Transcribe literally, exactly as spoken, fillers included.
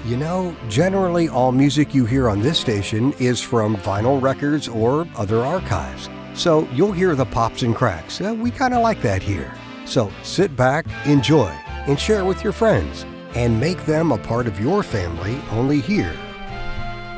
You know, generally all music you hear on this station is from vinyl records or other archives. So you'll hear the pops and cracks. Uh, we kind of like that here. So sit back, enjoy, and share with your friends, and make them a part of your family only here